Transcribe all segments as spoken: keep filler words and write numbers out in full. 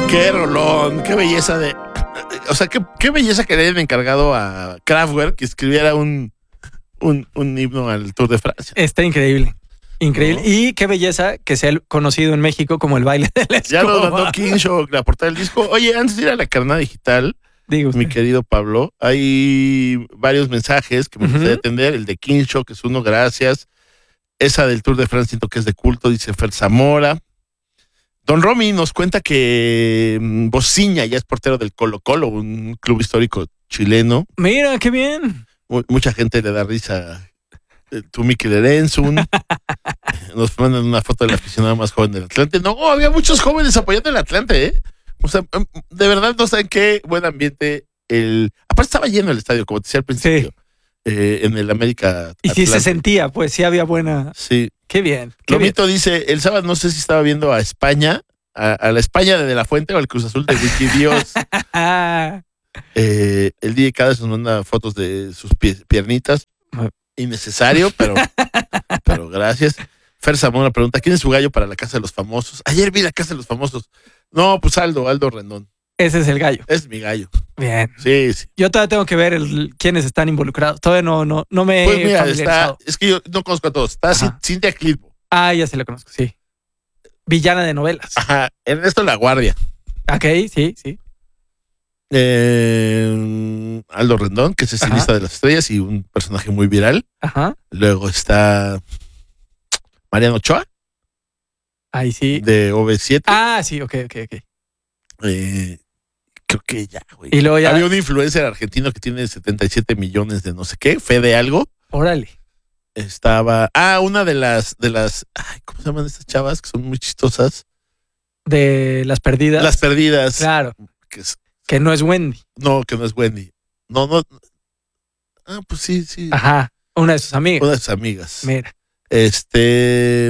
Qué rolón, qué belleza de... O sea, qué, qué belleza que le hayan encargado a Kraftwerk que escribiera un, un, un himno al Tour de Francia. Está increíble. Increíble. ¿No? Y qué belleza que sea conocido en México como el baile de la escoba. Ya nos mandó Kinshock la portada del disco. Oye, antes de ir a la carnada digital, Digo mi querido Pablo, hay varios mensajes que me gustaría uh-huh. atender. El de Kinshock es uno, gracias. Esa del Tour de Francia siento que es de culto, dice Fer Zamora. Don Romy nos cuenta que Bociña ya es portero del Colo Colo, un club histórico chileno. Mira, qué bien. Mucha gente le da risa. Tú, Mikel Erenzun. Nos mandan una foto del aficionado más joven del Atlante. No, había muchos jóvenes apoyando el Atlante, ¿eh? O sea, de verdad no saben qué buen ambiente. El... Aparte estaba lleno el estadio, como te decía al principio. Sí. Eh, en el América Y sí se sentía, pues sí había buena... Sí. Qué bien. Qué Lomito bien. dice, el sábado no sé si estaba viendo a España, a, a la España de, de la Fuente o al Cruz Azul de Wikidios. eh, el D J cada vez nos manda fotos de sus pie, piernitas. Innecesario, pero, pero gracias. Fer Zamora pregunta, ¿quién es su gallo para la Casa de los Famosos? Ayer vi la Casa de los Famosos. No, pues Aldo, Aldo Rendón. Ese es el gallo. Es mi gallo. Bien. Sí, sí. Yo todavía tengo que ver el, quiénes están involucrados. Todavía no, no, no me pues he mira, familiarizado. Está, es que yo no conozco a todos. Está Ajá. Cintia Clitbo. Ah, ya se la conozco, sí. Villana de novelas. Ajá. Ernesto La Guardia. Ok, sí, sí. Eh, Aldo Rendón, que es estilista Ajá. de las estrellas y un personaje muy viral. Ajá. Luego está Mariano Ochoa. Ahí sí. De O V siete. Ah, sí, ok, ok, ok. Eh, creo que ya, güey. Y luego ya... Había un influencer argentino que tiene setenta y siete millones de no sé qué, fe de algo. Órale. Estaba... Ah, una de las... de las ay, ¿cómo se llaman estas chavas? Que son muy chistosas. De Las Perdidas. Las Perdidas. Claro. Que, es, que no es Wendy. No, que no es Wendy. No, no... Ah, pues sí, sí. Ajá. Una de sus amigas. Una de sus amigas. Mira. Este...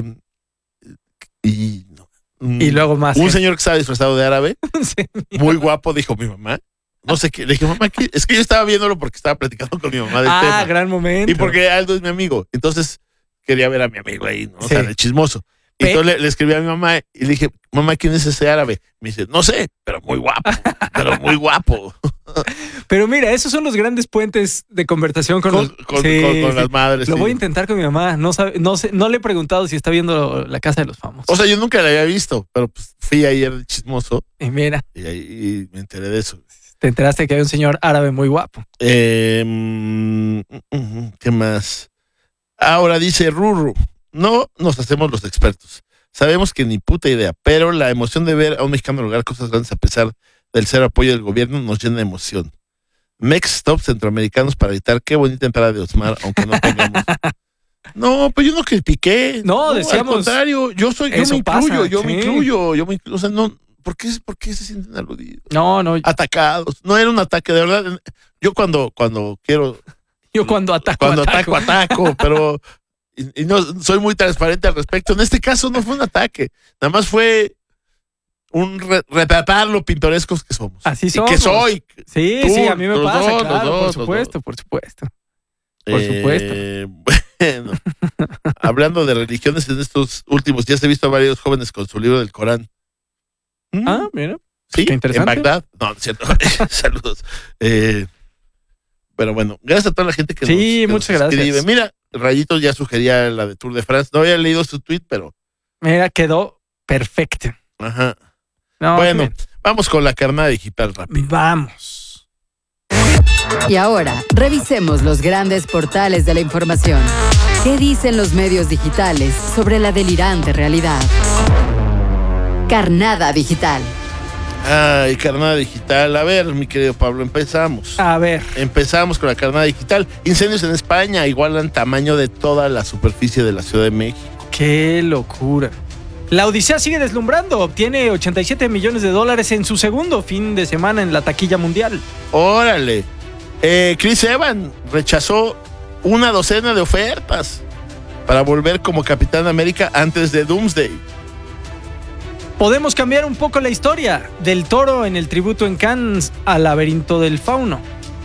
Y... Y luego más. Un gente. señor que estaba disfrazado de árabe, sí, muy guapo, dijo mi mamá. No sé qué. Le dije, mamá, ¿qué? Es que yo estaba viéndolo porque estaba platicando con mi mamá del ah, tema. Ah, gran momento. Y porque Aldo es mi amigo. Entonces quería ver a mi amigo ahí, ¿no? O sí. sea, el chismoso. Y entonces le, le escribí a mi mamá y le dije, mamá, ¿quién es ese árabe? Me dice, no sé, pero muy guapo. pero muy guapo. Pero mira, esos son los grandes puentes de conversación con, con, los, con, sí, con, con sí. las madres. Lo sí. voy a intentar con mi mamá. No sabe, no sé, no le he preguntado si está viendo La Casa de los Famosos. O sea, yo nunca la había visto, pero pues fui ayer chismoso. Y mira. Y ahí me enteré de eso. Te enteraste que hay un señor árabe muy guapo. Eh, ¿Qué más? Ahora dice Ruru, no nos hacemos los expertos. Sabemos que ni puta idea, pero la emoción de ver a un mexicano lograr cosas grandes a pesar del cero apoyo del gobierno nos llena de emoción. Mex Stop Centroamericanos para evitar qué bonita entrada de Osmar, aunque no tengamos. No, pues yo no critiqué. No, no decíamos. Al contrario, yo soy, yo me incluyo, pasa, yo sí. me incluyo, yo me incluyo. O sea, no, ¿por qué, ¿por qué se sienten aludidos? No, no. Atacados. No era un ataque, de verdad. Yo cuando, cuando quiero. Yo cuando ataco, Cuando ataco, ataco, ataco, pero. Y, y no soy muy transparente al respecto. En este caso no fue un ataque, nada más fue un re, retratar lo pintorescos que somos. Así y somos. que soy. Sí, tú, sí, a mí me pasa, dos, claro, dos, por dos, supuesto, dos. por supuesto. Por eh, supuesto. Bueno, hablando de religiones, en estos últimos días he visto a varios jóvenes con su libro del Corán. ¿Mm? Ah, mira. Sí, qué interesante. En Bagdad. No, es cierto. Saludos. Eh, pero bueno, gracias a toda la gente que sí, nos, que muchas nos gracias. escribe. Mira, Rayitos ya sugería la de Tour de France. No había leído su tweet, pero. Mira, quedó perfecto. Ajá. No, bueno, vamos con la carnada digital rápido. Vamos. Y ahora, revisemos los grandes portales de la información. ¿Qué dicen los medios digitales sobre la delirante realidad? Carnada digital. Ay, carnada digital. A ver, mi querido Pablo, empezamos. A ver. Empezamos con la carnada digital. Incendios en España igualan tamaño de toda la superficie de la Ciudad de México. ¡Qué locura! La Odisea sigue deslumbrando. Obtiene ochenta y siete millones de dólares en su segundo fin de semana en la taquilla mundial. ¡Órale! Eh, Chris Evans rechazó una docena de ofertas para volver como Capitán América antes de Doomsday. Podemos cambiar un poco la historia del Toro en el tributo en Cannes al laberinto del fauno.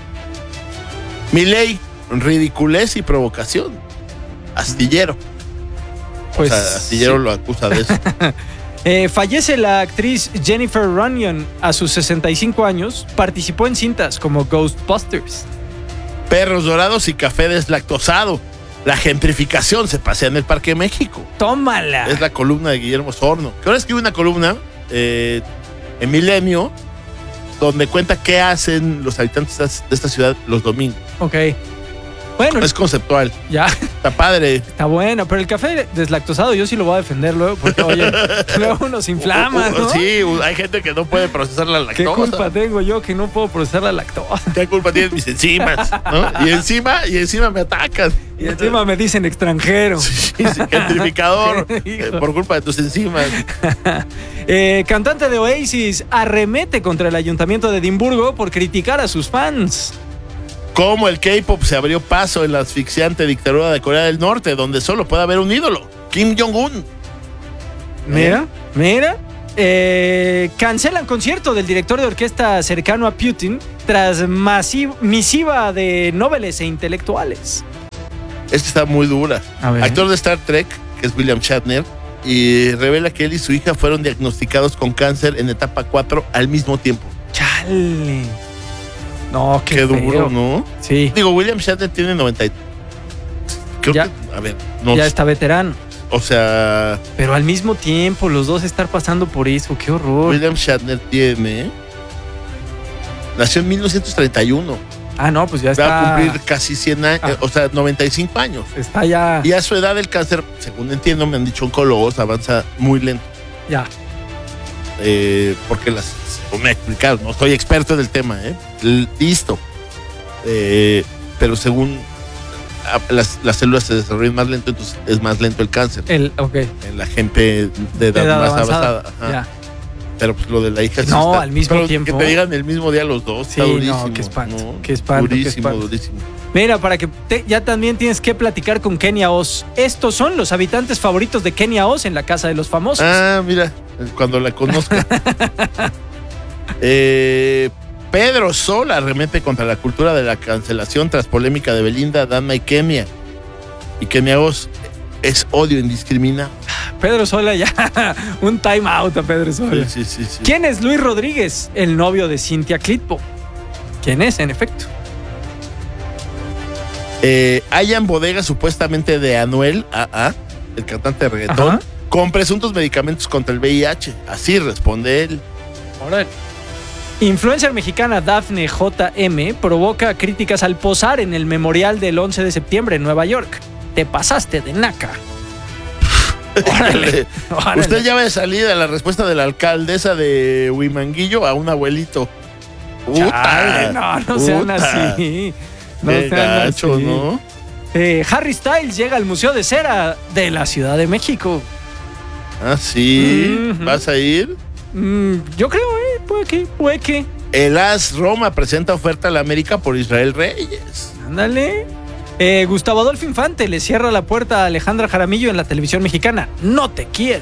Milei, ridiculez y provocación. Astillero. Pues, o sea, Astillero sí. lo acusa de eso. Eh, fallece la actriz Jennifer Runyon a sus sesenta y cinco años. Participó en cintas como Ghostbusters. Perros dorados y café deslactosado. La gentrificación se pasea en el Parque México. ¡Tómala! Es la columna de Guillermo Sorno. Que ahora escribe una columna eh, en Milenio donde cuenta qué hacen los habitantes de esta ciudad los domingos. Ok. Bueno, es conceptual. Ya. Está padre. Está bueno, pero el café deslactosado yo sí lo voy a defender luego, porque oye, luego uno se inflama, ¿no? Sí, hay gente que no puede procesar la lactosa. ¿Qué culpa tengo yo que no puedo procesar la lactosa? ¿Qué culpa tienen mis enzimas? ¿No? Y encima, y encima me atacan. Y encima me dicen extranjero. Sí, sí, gentrificador. eh, por culpa de tus enzimas. eh, cantante de Oasis arremete contra el ayuntamiento de Edimburgo por criticar a sus fans. Cómo el K-pop se abrió paso en la asfixiante dictadura de Corea del Norte, donde solo puede haber un ídolo, Kim Jong-un. Mira, mira. Eh, cancelan concierto del director de orquesta cercano a Putin tras masiv- misiva de nobles e intelectuales. Esta está muy dura. Actor de Star Trek, que es William Shatner, y revela que él y su hija fueron diagnosticados con cáncer en etapa cuatro al mismo tiempo. Chale. No, qué, qué feo. duro, ¿no? Sí. Digo, William Shatner tiene noventa. Creo ya, que, a ver, no ya sé. está veterano. O sea. Pero al mismo tiempo, los dos estar pasando por eso, qué horror. William Shatner tiene. Nació en mil novecientos treinta y uno. Ah, no, pues ya está. Va a cumplir casi cien años, ah. o sea, noventa y cinco años. Está ya. Y a su edad el cáncer, según entiendo, me han dicho oncólogos, avanza muy lento. Ya. Eh, porque las. Me explicaron, no soy experto en el tema, ¿eh? Listo. Eh, pero según las, las células se desarrollan más lento, entonces es más lento el cáncer. El, ok. En la gente de edad, edad más avanzada. avanzada. Ya. Pero pues lo de la hija sí No, está, al mismo pero tiempo. Que te digan el mismo día los dos. Sí, está durísimo. no, qué espanto. ¿no? Qué espanto. Durísimo, qué espanto. durísimo. Mira, para que te, ya también tienes que platicar con Kenia Oz. Estos son los habitantes favoritos de Kenia Oz en la casa de los famosos. Ah, mira, cuando la conozca. eh, Pedro Sola arremete contra la cultura de la cancelación tras polémica de Belinda, Danma y Kenia. Y Kenia Oz es odio indiscriminado. Pedro Sola ya. Un time out a Pedro Sola. Sí, sí, sí, sí. ¿Quién es Luis Rodríguez, el novio de Cintia Clitbo? ¿Quién es, en efecto? Eh, hallan bodega supuestamente de Anuel A A, el cantante de reggaetón, Ajá. con presuntos medicamentos contra el V I H. Así responde él. Órale. Influencer mexicana Dafne J M provoca críticas al posar en el memorial del once de septiembre en Nueva York. Te pasaste de naca. Órale. Órale. Usted ya va de salida la respuesta de la alcaldesa de Huimanguillo a un abuelito. Chale, no, no sean así. No Qué sean gacho, así. ¿no? Eh, Harry Styles llega al Museo de Cera de la Ciudad de México. Ah, sí. Mm-hmm. ¿Vas a ir? Mm, yo creo, eh, puede que, puede que. El A S Roma presenta oferta a la América por Israel Reyes. Ándale. Eh, Gustavo Adolfo Infante le cierra la puerta a Alejandra Jaramillo en la televisión mexicana. No te quiere.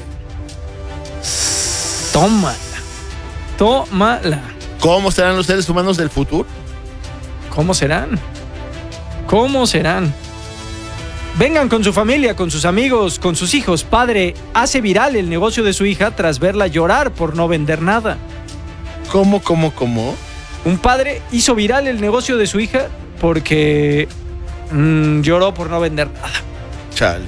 Tómala. Tómala. ¿Cómo serán los seres humanos del futuro? ¿Cómo serán? ¿Cómo serán? Vengan con su familia, con sus amigos, con sus hijos. Padre hace viral el negocio de su hija tras verla llorar por no vender nada. ¿Cómo, cómo, cómo? Un padre hizo viral el negocio de su hija porque mmm, lloró por no vender nada. Chale.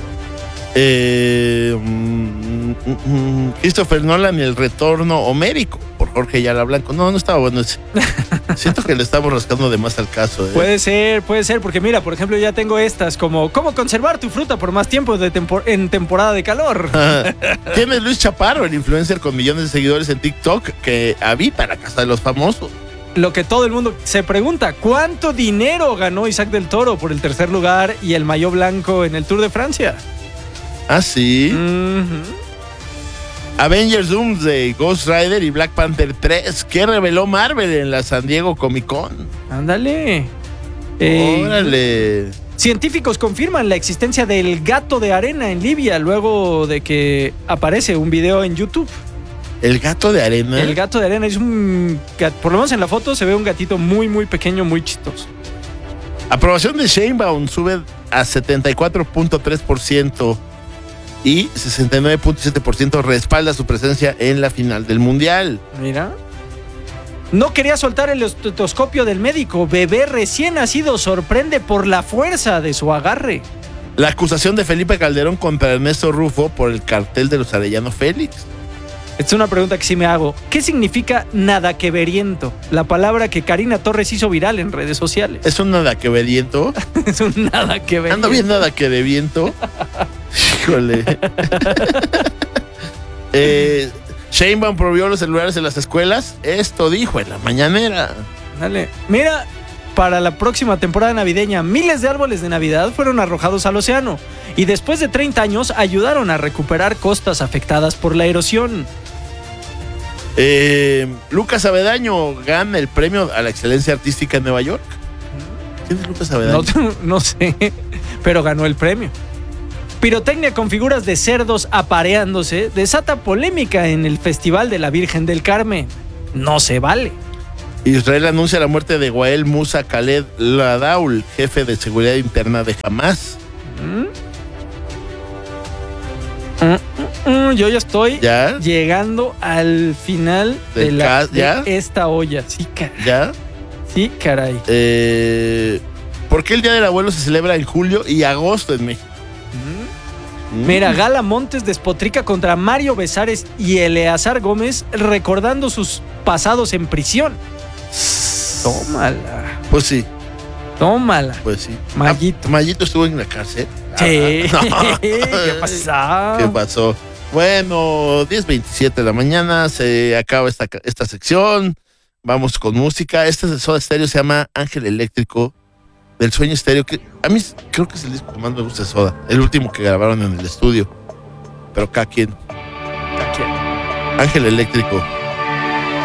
Eh, mm, mm, Christopher Nolan y el retorno homérico por Jorge Ayala Blanco. No, no estaba bueno ese. Siento que le estamos rascando de más al caso. ¿eh? Puede ser, puede ser, porque mira, por ejemplo, ya tengo estas como ¿cómo conservar tu fruta por más tiempo de tempor- en temporada de calor? ¿Quién es Luis Chaparro, el influencer con millones de seguidores en TikTok que habita la casa de los famosos? Lo que todo el mundo se pregunta, ¿cuánto dinero ganó Isaac del Toro por el tercer lugar y el maillot blanco en el Tour de Francia? Ah, sí. Mm-hmm. Avengers Doomsday, Ghost Rider y Black Panther tres. ¿Qué reveló Marvel en la San Diego Comic Con? Ándale. Eh, Órale. Científicos confirman la existencia del gato de arena en Libia luego de que aparece un video en YouTube. ¿El gato de arena? El gato de arena es un gat- por lo menos en la foto se ve un gatito muy muy pequeño, muy chistoso. Aprobación de Sheinbaum sube a setenta y cuatro punto tres por ciento. y sesenta y nueve punto siete por ciento respalda su presencia en la final del Mundial. Mira. No quería soltar el estetoscopio del médico. Bebé recién nacido sorprende por la fuerza de su agarre. La acusación de Felipe Calderón contra Ernesto Rufo por el cartel de los Arellano Félix. Esta es una pregunta que sí me hago. ¿Qué significa nada que veriento? La palabra que Karina Torres hizo viral en redes sociales. Es un nada que veriento. Es un nada que veriento. Ando bien nada que de viento. Híjole. eh, Sheinbaum prohibió los celulares en las escuelas. Esto dijo en la mañanera. Dale. Mira, para la próxima temporada navideña, miles de árboles de Navidad fueron arrojados al océano y después de treinta años ayudaron a recuperar costas afectadas por la erosión. Eh, Lucas Avendaño gana el premio a la excelencia artística en Nueva York. ¿Quién es Lucas Avendaño? No, no sé, pero ganó el premio. Pirotecnia con figuras de cerdos apareándose desata polémica en el Festival de la Virgen del Carmen. No se vale. Israel anuncia la muerte de Wael Musa Khaled Ladaul, jefe de seguridad interna de Hamas. ¿Mm? Mm, mm, mm, yo ya estoy ¿Ya? llegando al final de, Del la, ca- de ¿ya? esta olla. Sí, caray. ¿Ya? Sí, caray. Eh, ¿Por qué el Día del Abuelo se celebra en julio y agosto en México? Mm. Mira, Gala Montes despotrica contra Mario Besares y Eleazar Gómez recordando sus pasados en prisión. Tómala. Pues sí, Tómala. pues sí. Mayito. Ah, Mayito estuvo en la cárcel. Sí. Ah, no. ¿Qué pasó? ¿Qué pasó? Bueno, diez veintisiete de la mañana, se acaba esta, esta sección. Vamos con música. Este es de Soda Stereo, se llama Ángel Eléctrico, del Sueño Estéreo, que a mí creo que es el disco que más me gusta de Soda, el último que grabaron en el estudio. Pero cada quien. Aquí. Ángel Eléctrico.